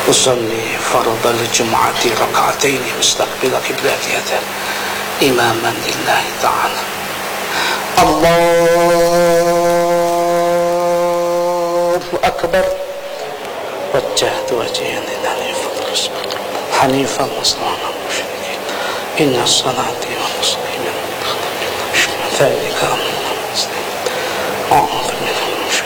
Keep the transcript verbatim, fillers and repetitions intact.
أصلي فرض الجمعة ركعتين مستقبل قبلتها إماما لله تعالى. الله أكبر. وجهت وجهي لله فضل حنيفا مسلما مشركين إن الصلاة والنسك من ذلك أمر مسلم.